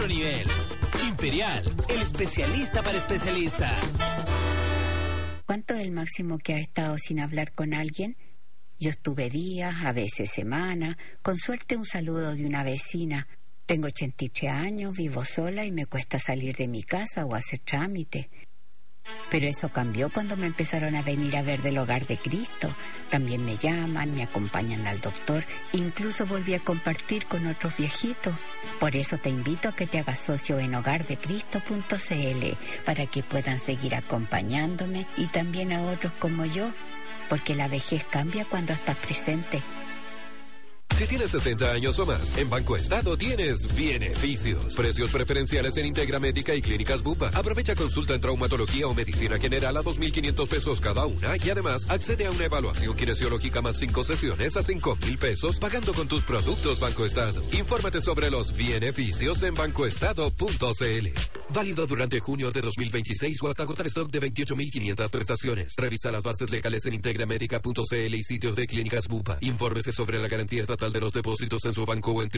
otro nivel. Imperial, el especialista para especialistas. ¿Cuánto es el máximo que ha estado sin hablar con alguien? Yo estuve días, a veces semanas, con suerte un saludo de una vecina. Tengo 83 años, vivo sola y me cuesta salir de mi casa o hacer trámite. Pero eso cambió cuando me empezaron a venir a ver del Hogar de Cristo. También me llaman, me acompañan al doctor, incluso volví a compartir con otros viejitos. Por eso te invito a que te hagas socio en hogardecristo.cl para que puedan seguir acompañándome y también a otros como yo, porque la vejez cambia cuando estás presente. Si tienes 60 años o más, en Banco Estado tienes beneficios. Precios preferenciales en Integra Médica y Clínicas Bupa. Aprovecha consulta en traumatología o medicina general a 2.500 pesos cada una y además accede a una evaluación kinesiológica más 5 sesiones a 5.000 pesos pagando con tus productos Banco Estado. Infórmate sobre los beneficios en bancoestado.cl. Válido durante junio de 2026 o hasta agotar stock de 28.500 prestaciones. Revisa las bases legales en integramedica.cl y sitios de Clínicas Bupa. Infórmese sobre la garantía estatal de los depósitos en su banco o en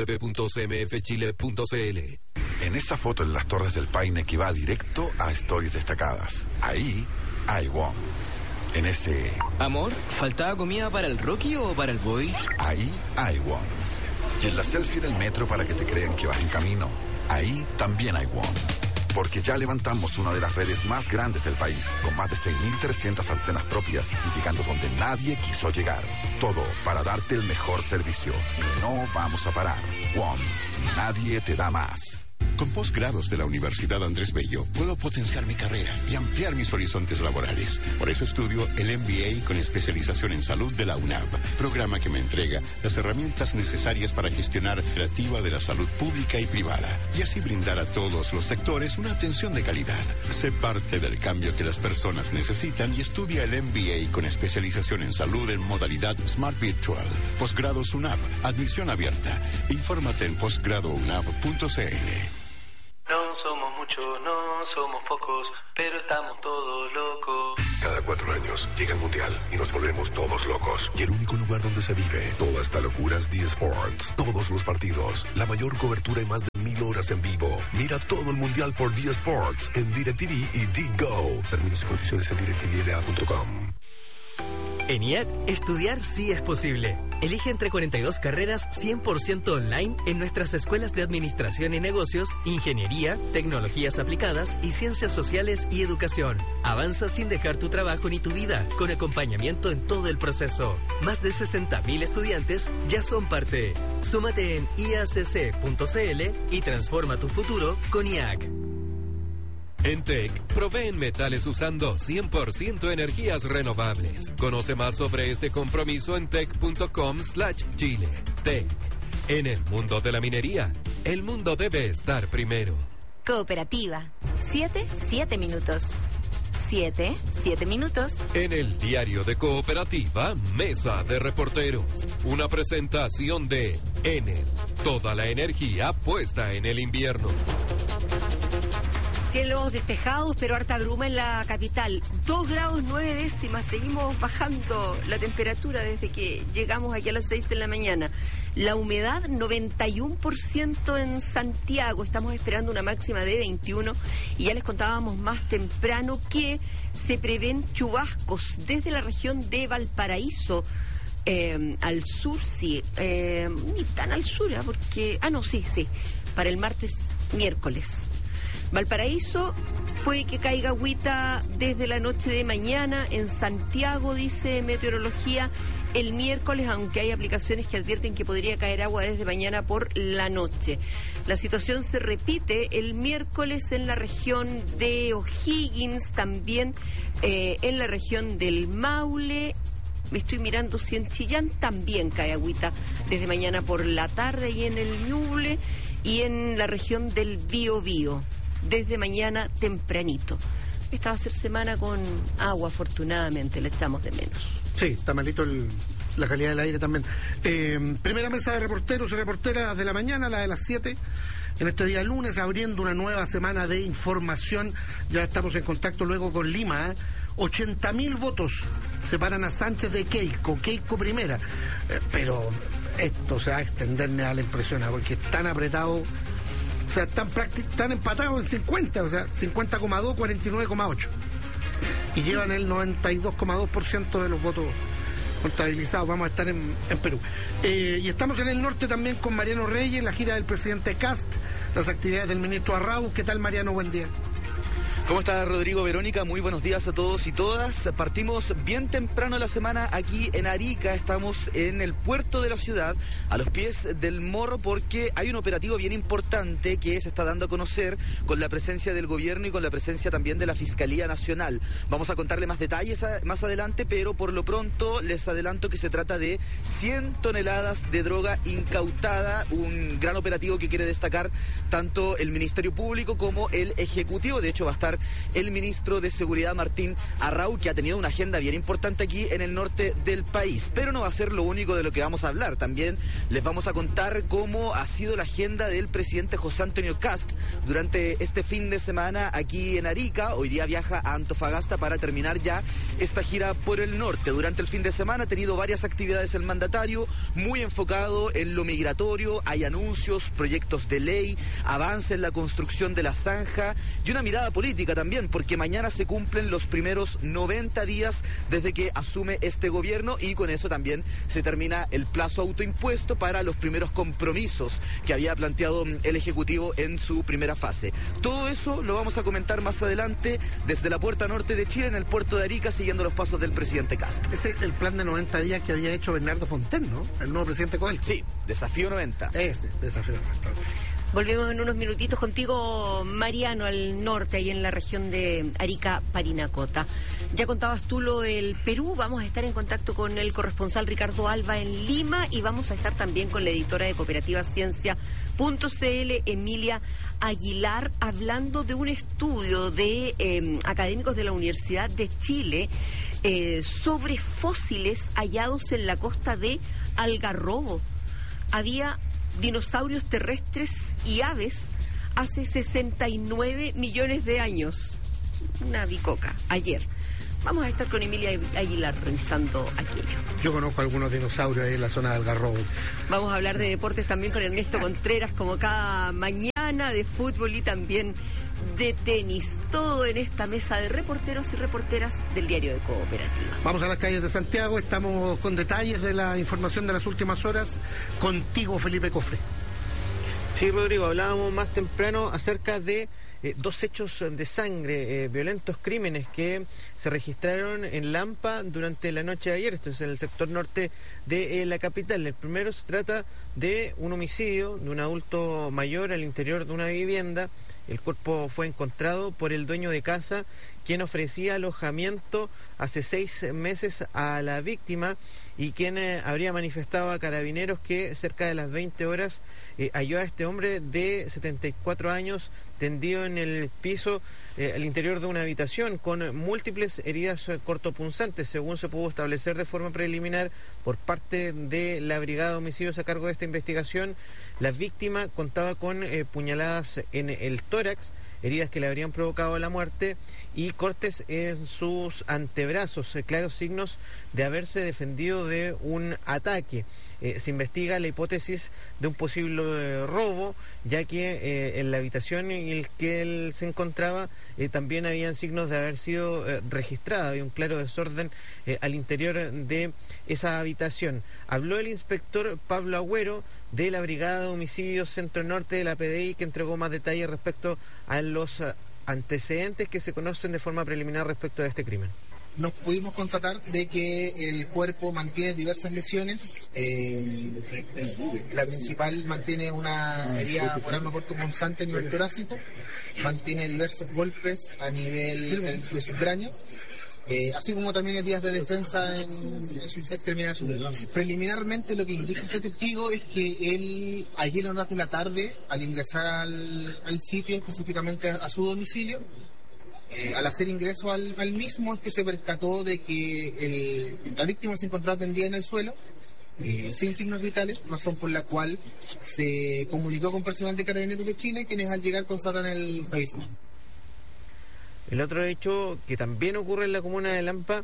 www.cmfchile.cl. En esa foto en las Torres del Paine que va directo a Stories Destacadas. Ahí hay WOM. En ese... Amor, ¿faltaba comida para el Rocky o para el Boy? Ahí hay WOM. Y en la selfie en el metro para que te crean que vas en camino. Ahí también hay WOM. Porque ya levantamos una de las redes más grandes del país, con más de 6.300 antenas propias y llegando donde nadie quiso llegar. Todo para darte el mejor servicio. Y no vamos a parar. WOM. Nadie te da más. Con posgrados de la Universidad Andrés Bello, puedo potenciar mi carrera y ampliar mis horizontes laborales. Por eso estudio el MBA con especialización en salud de la UNAV, programa que me entrega las herramientas necesarias para gestionar creativa de la salud pública y privada y así brindar a todos los sectores una atención de calidad. Sé parte del cambio que las personas necesitan y estudia el MBA con especialización en salud en modalidad Smart Virtual. Posgrados UNAV, admisión abierta. Infórmate en posgradounab.cl. No somos muchos, no somos pocos, pero estamos todos locos. Cada 4 años llega el Mundial y nos volvemos todos locos. Y el único lugar donde se vive toda esta locura es D-Sports. Todos los partidos, la mayor cobertura y más de 1.000 horas en vivo. Mira todo el Mundial por D-Sports en DirecTV y D-Go. Términos y condiciones en directvla.com. En IAC, estudiar sí es posible. Elige entre 42 carreras 100% online en nuestras escuelas de Administración y Negocios, Ingeniería, Tecnologías Aplicadas y Ciencias Sociales y Educación. Avanza sin dejar tu trabajo ni tu vida, con acompañamiento en todo el proceso. Más de 60.000 estudiantes ya son parte. Súmate en iacc.cl y transforma tu futuro con IAC. En TEC, proveen metales usando 100% energías renovables. Conoce más sobre este compromiso en tec.com/Chile. TEC. En el mundo de la minería, el mundo debe estar primero. Cooperativa. 7 minutos. 7 minutos. En el diario de Cooperativa, Mesa de Reporteros. Una presentación de Enel. Toda la energía puesta en el invierno. Cielos despejados, pero harta bruma en la capital. 2 grados 9 décimas. Seguimos bajando la temperatura desde que llegamos aquí a las 6 de la mañana. La humedad, 91% en Santiago. Estamos esperando una máxima de 21. Y ya les contábamos más temprano que se prevén chubascos desde la región de Valparaíso. Al sur, sí. Ni tan al sur, porque... sí. Para el miércoles. Valparaíso puede que caiga agüita desde la noche de mañana. En Santiago, dice Meteorología, el miércoles, aunque hay aplicaciones que advierten que podría caer agua desde mañana por la noche. La situación se repite el miércoles en la región de O'Higgins, también en la región del Maule. Me estoy mirando si en Chillán también cae agüita desde mañana por la tarde y en el Ñuble y en la región del Biobío. Desde mañana tempranito. Esta va a ser semana con agua, afortunadamente, le echamos de menos. Sí, está malito la calidad del aire también. Primera mesa de reporteros y reporteras de la mañana, la de las 7. En este día lunes, abriendo una nueva semana de información. Ya estamos en contacto luego con Lima. 80.000 votos separan a Sánchez de Keiko primera. Pero esto se va a extender, me da la impresión, porque es tan apretado O sea, están empatados en 50, o sea, 50,2, 49,8. Y llevan el 92,2% de los votos contabilizados. Vamos a estar en Perú. Y estamos en el norte también con Mariano Reyes, la gira del presidente Kast, las actividades del ministro Arrau. ¿Qué tal, Mariano? Buen día. ¿Cómo está, Rodrigo, Verónica? Muy buenos días a todos y todas. Partimos bien temprano la semana aquí en Arica. Estamos en el puerto de la ciudad, a los pies del Morro, porque hay un operativo bien importante que se está dando a conocer con la presencia del gobierno y con la presencia también de la Fiscalía Nacional. Vamos a contarle más detalles más adelante, pero por lo pronto les adelanto que se trata de 100 toneladas de droga incautada, un gran operativo que quiere destacar tanto el Ministerio Público como el Ejecutivo. De hecho, va a estar el ministro de Seguridad, Martín Arrau, que ha tenido una agenda bien importante aquí en el norte del país. Pero no va a ser lo único de lo que vamos a hablar. También les vamos a contar cómo ha sido la agenda del presidente José Antonio Kast durante este fin de semana aquí en Arica. Hoy día viaja a Antofagasta para terminar ya esta gira por el norte. Durante el fin de semana ha tenido varias actividades el mandatario, muy enfocado en lo migratorio. Hay anuncios, proyectos de ley, avance en la construcción de la zanja y una mirada política también, porque mañana se cumplen los primeros 90 días desde que asume este gobierno, y con eso también se termina el plazo autoimpuesto para los primeros compromisos que había planteado el Ejecutivo en su primera fase. Todo eso lo vamos a comentar más adelante desde la puerta norte de Chile, en el puerto de Arica, siguiendo los pasos del presidente Kast. Ese es el plan de 90 días que había hecho Bernardo Fonten, ¿no? El nuevo presidente Codelco. Sí, Desafío 90. Ese, Desafío 90. Volvemos en unos minutitos contigo, Mariano, al norte, ahí en la región de Arica, Parinacota. Ya contabas tú lo del Perú. Vamos a estar en contacto con el corresponsal Ricardo Alba en Lima, y vamos a estar también con la editora de Cooperativa Ciencia.cl, Emilia Aguilar, hablando de un estudio de académicos de la Universidad de Chile sobre fósiles hallados en la costa de Algarrobo. Había dinosaurios terrestres y aves hace 69 millones de años. Una bicoca, ayer. Vamos a estar con Emilia Aguilar revisando aquello. Yo conozco algunos dinosaurios ahí en la zona de Algarrobo. Vamos a hablar de deportes también con Ernesto Contreras, como cada mañana, de fútbol y también de tenis. Todo en esta mesa de reporteros y reporteras del diario de Cooperativa. Vamos a las calles de Santiago. Estamos con detalles de la información de las últimas horas. Contigo, Felipe Cofre. Sí, Rodrigo, hablábamos más temprano acerca de dos hechos de sangre, violentos crímenes que se registraron en Lampa durante la noche de ayer. Esto es en el sector norte de la capital. El primero se trata de un homicidio de un adulto mayor al interior de una vivienda. El cuerpo fue encontrado por el dueño de casa, quien ofrecía alojamiento hace 6 meses a la víctima, y quien habría manifestado a carabineros que cerca de las 20 horas halló a este hombre de 74 años tendido en el piso al interior de una habitación con múltiples heridas cortopunzantes, según se pudo establecer de forma preliminar por parte de la Brigada de Homicidios a cargo de esta investigación. La víctima contaba con puñaladas en el tórax, heridas que le habrían provocado la muerte, y cortes en sus antebrazos, claros signos de haberse defendido de un ataque. Se investiga la hipótesis de un posible robo, ya que en la habitación en la que él se encontraba también habían signos de haber sido registrada. Había un claro desorden al interior de esa habitación. Habló el inspector Pablo Agüero de la Brigada de Homicidios Centro Norte de la PDI, que entregó más detalles respecto a los antecedentes que se conocen de forma preliminar respecto a este crimen. Nos pudimos constatar de que el cuerpo mantiene diversas lesiones. La principal mantiene una herida por arma cortopunzante a nivel torácico, mantiene diversos golpes a nivel de su cráneo, así como también heridas de defensa en su terminación. Preliminarmente, lo que indica este testigo es que él, ayer a las horas de la tarde, al ingresar al sitio, específicamente a su domicilio, al hacer ingreso al mismo, es que se percató de que la víctima se encontraba tendida en el suelo, sin signos vitales, razón por la cual se comunicó con personal de Carabineros de Chile, quienes al llegar constatan el fallecimiento. El otro hecho que también ocurre en la comuna de Lampa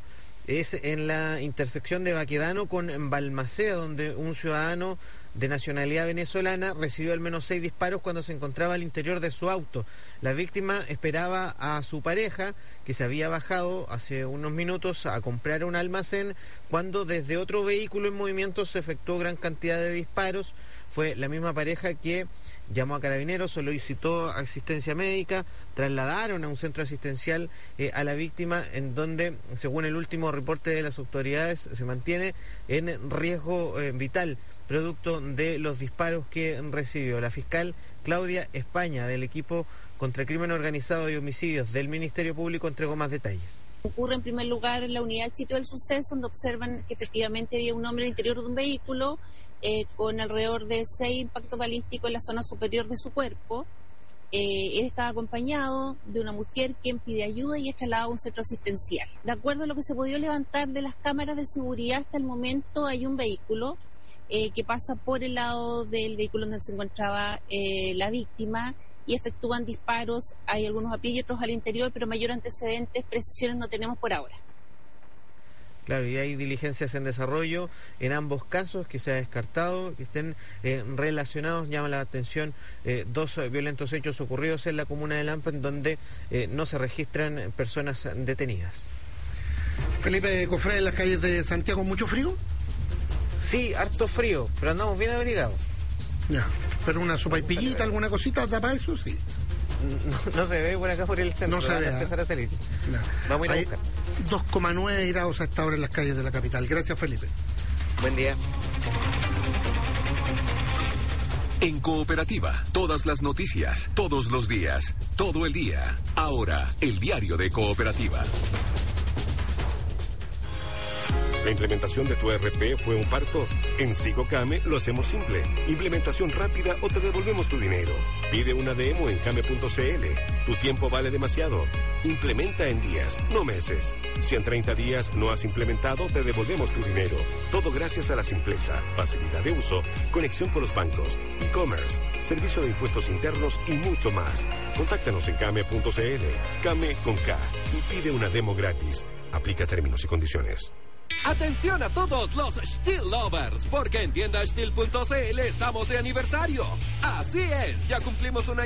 es en la intersección de Baquedano con Balmaceda, donde un ciudadano de nacionalidad venezolana recibió al menos 6 disparos cuando se encontraba al interior de su auto. La víctima esperaba a su pareja, que se había bajado hace unos minutos a comprar un almacén, cuando desde otro vehículo en movimiento se efectuó gran cantidad de disparos. Fue la misma pareja que llamó a Carabineros, solicitó asistencia médica, trasladaron a un centro asistencial a la víctima, en donde, según el último reporte de las autoridades, se mantiene en riesgo vital, producto de los disparos que recibió. La fiscal Claudia España, del equipo contra el crimen organizado y homicidios del Ministerio Público, entregó más detalles. Ocurre en primer lugar en la unidad del sitio del suceso, donde observan que efectivamente había un hombre al interior de un vehículo con alrededor de 6 impactos balísticos en la zona superior de su cuerpo. Él estaba acompañado de una mujer quien pide ayuda y es trasladado a un centro asistencial. De acuerdo a lo que se podía levantar de las cámaras de seguridad hasta el momento, hay un vehículo que pasa por el lado del vehículo donde se encontraba la víctima y efectúan disparos. Hay algunos a pie y otros al interior, pero mayor antecedentes, precisiones no tenemos por ahora. Claro, y hay diligencias en desarrollo en ambos casos que se ha descartado que estén relacionados. Llama la atención 2 violentos hechos ocurridos en la comuna de Lampa, en donde no se registran personas detenidas. Felipe Cofré, en las calles de Santiago, ¿mucho frío? Sí, harto frío, pero andamos bien abrigados. Ya, pero una sopaipillita, alguna cosita, ¿da para eso? Sí. No se ve por acá por el centro, no se ve, a empezar a salir. No. Vamos a ir a buscar. 2,9 grados a esta hora en las calles de la capital. Gracias, Felipe. Buen día. En Cooperativa, todas las noticias, todos los días, todo el día. Ahora, el diario de Cooperativa. ¿La implementación de tu ERP fue un parto? En Sigocame lo hacemos simple. Implementación rápida o te devolvemos tu dinero. Pide una demo en came.cl. Tu tiempo vale demasiado. Implementa en días, no meses. Si en 30 días no has implementado, te devolvemos tu dinero. Todo gracias a la simpleza, facilidad de uso, conexión con los bancos, e-commerce, servicio de impuestos internos y mucho más. Contáctanos en came.cl. Came con K y pide una demo gratis. Aplica términos y condiciones. Atención a todos los Steel Lovers, porque en tiendasteel.cl estamos de aniversario. Así es, ya cumplimos un año